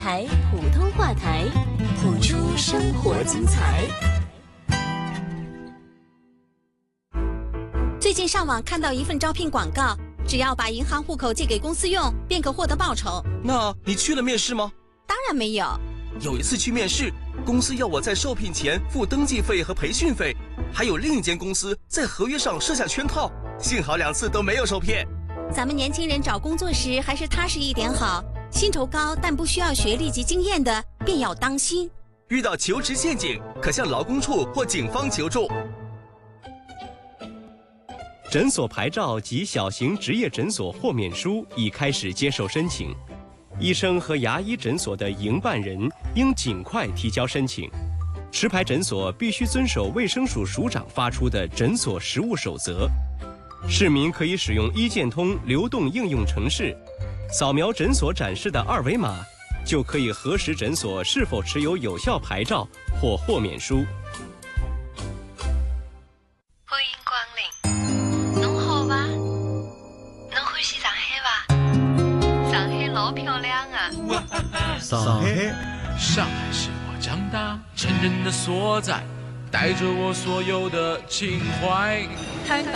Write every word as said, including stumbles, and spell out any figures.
台普通话台，谱出生活精彩。 最近上网看到一份招聘广告，只要把银行户口借给公司用，便可获得报酬。 那你去了面试吗？ 当然没有。 有一次去面试，公司要我在受聘前付登记费和培训费，还有另一间公司在合约上设下圈套，幸好两次都没有受骗。 咱们年轻人找工作时还是踏实一点好，薪酬高但不需要学历及经验的便要当心。 遇到求职陷阱，可向劳工处或警方求助。 诊所牌照及小型执业诊所豁免书已开始接受申请，医生和牙医诊所的营办人应尽快提交申请。持牌诊所必须遵守卫生署署长发出的诊所实务守则。市民可以使用医健通流动应用程式，扫描诊所展示的二维码，就可以核实诊所是否持有有效牌照或豁免书。 欢迎光临，侬好吗？侬欢喜上海伐？上海老漂亮啊！ 上海， 上海是我长大成人的所在，带着我所有的情怀。